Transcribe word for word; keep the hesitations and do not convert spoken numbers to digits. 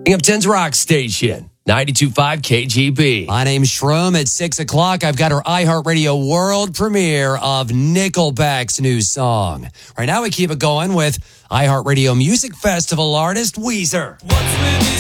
Binghamton's Rock Station, ninety-two point five K G B. My name's Shroom. At six o'clock, I've got our iHeartRadio world premiere of Nickelback's new song. Right now, we keep it going with iHeartRadio Music Festival artist Weezer. What's with these